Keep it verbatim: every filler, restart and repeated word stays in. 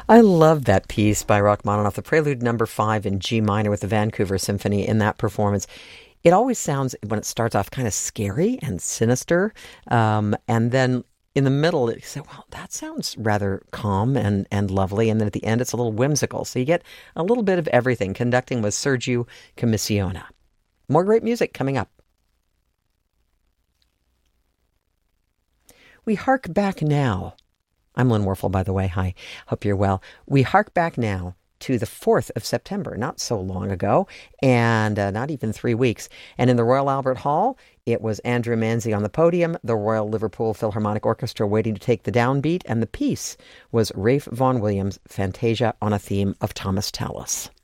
I love that piece by Rachmaninoff, the Prelude number five in G minor with the Vancouver Symphony in that performance. It always sounds, when it starts off, kind of scary and sinister. Um, and then in the middle, you say, well, that sounds rather calm and, and lovely. And then at the end, it's a little whimsical. So you get a little bit of everything. Conducting was Sergiu Comissiona. More great music coming up. We hark back now. I'm Lynn Warfel, by the way. Hi. Hope you're well. We hark back now to the fourth of September, not so long ago, and uh, not even three weeks. And in the Royal Albert Hall, it was Andrew Manzi on the podium, the Royal Liverpool Philharmonic Orchestra waiting to take the downbeat, and the piece was Ralph Vaughan Williams' Fantasia on a theme of Thomas Tallis.